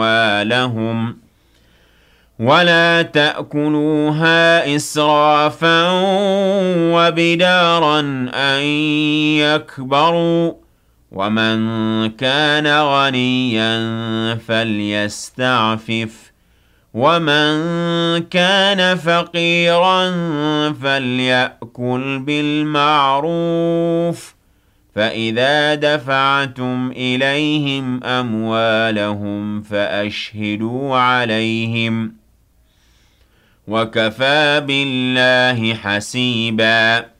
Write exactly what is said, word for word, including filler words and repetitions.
أموالهم ولا تأكلوها إسرافا وبدارا أن يكبروا ومن كان غنيا فليستعفف ومن كان فقيرا فليأكل بالمعروف فإذا دفعتم إليهم أموالهم فأشهدوا عليهم وكفى بالله حسيبا.